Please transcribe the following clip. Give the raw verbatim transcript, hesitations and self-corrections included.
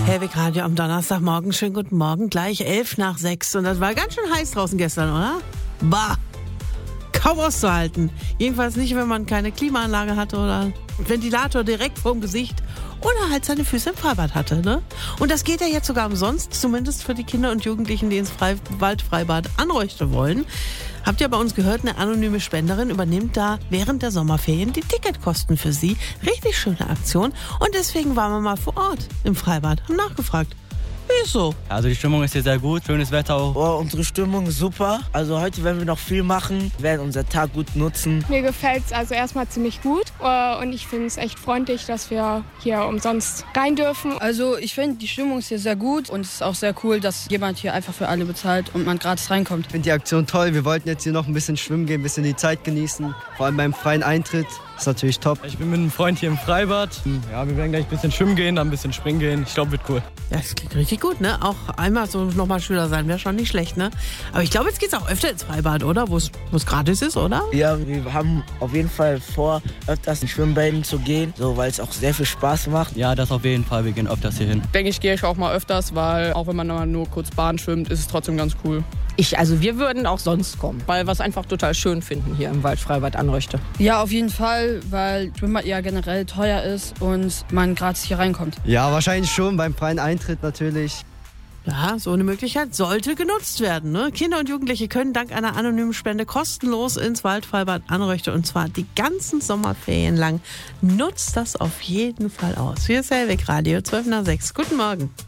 Hellwig Radio am Donnerstagmorgen. Schönen guten Morgen. Gleich elf nach sechs. Und das war ganz schön heiß draußen gestern, oder? Bah! Kaum auszuhalten. Jedenfalls nicht, wenn man keine Klimaanlage hatte oder Ventilator direkt vorm Gesicht oder halt seine Füße im Freibad hatte, ne? Und das geht ja jetzt sogar umsonst, zumindest für die Kinder und Jugendlichen, die ins Frei- Waldfreibad Anreuchte wollen. Habt ihr bei uns gehört, eine anonyme Spenderin übernimmt da während der Sommerferien die Ticketkosten für sie. Richtig schöne Aktion. Und deswegen waren wir mal vor Ort im Freibad, haben nachgefragt. Wie ist so? Also die Stimmung ist hier sehr gut, schönes Wetter auch. Oh, unsere Stimmung ist super. Also heute werden wir noch viel machen, werden unseren Tag gut nutzen. Mir gefällt es also erstmal ziemlich gut und ich finde es echt freundlich, dass wir hier umsonst rein dürfen. Also ich finde, die Stimmung ist hier sehr gut und es ist auch sehr cool, dass jemand hier einfach für alle bezahlt und man gratis reinkommt. Ich finde die Aktion toll. Wir wollten jetzt hier noch ein bisschen schwimmen gehen, ein bisschen die Zeit genießen. Vor allem beim freien Eintritt. Das ist natürlich top. Ich bin mit einem Freund hier im Freibad. Ja, wir werden gleich ein bisschen schwimmen gehen, dann ein bisschen springen gehen. Ich glaube, wird cool. Ja, das klingt richtig gut, ne? Auch einmal so nochmal Schüler sein wäre schon nicht schlecht, ne? Aber ich glaube, jetzt geht's auch öfter ins Freibad, oder? Wo es gratis ist, oder? Ja, wir haben auf jeden Fall vor, öfters in Schwimmbäden zu gehen, so, weil es auch sehr viel Spaß macht. Ja, das auf jeden Fall. Wir gehen öfters hier hin. Denke ich, gehe ich auch mal öfters, weil auch wenn man mal nur kurz Bahn schwimmt, ist es trotzdem ganz cool. Ich, also wir würden auch sonst kommen, weil wir es einfach total schön finden hier im Waldfreibad Anreuchte. Ja, auf jeden Fall, weil Schwimmbad ja generell teuer ist und man gratis hier reinkommt. Ja, wahrscheinlich schon, beim freien Eintritt natürlich. Ja, so eine Möglichkeit sollte genutzt werden, ne? Kinder und Jugendliche können dank einer anonymen Spende kostenlos ins Waldfreibad Anreuchte und zwar die ganzen Sommerferien lang. Nutzt das auf jeden Fall aus. Hier ist Hellwig Radio, zwölf nach sechs. Guten Morgen.